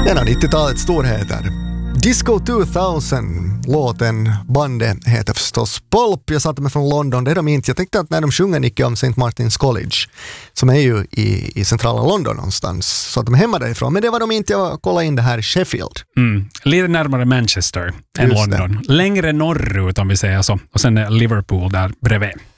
En av 90-talets storheter. Disco 2000, låten, bandet heter förstås Pulp. Jag satte mig från London, det är de inte. Jag tänkte att när de sjunger Nicky om St. Martin's College, som är ju i centrala London någonstans, så att de är hemma därifrån. Men det var de inte, jag kollade in det här Sheffield. Lite närmare Manchester än London. Längre norrut om vi säger så. Och sen är Liverpool där bredvid.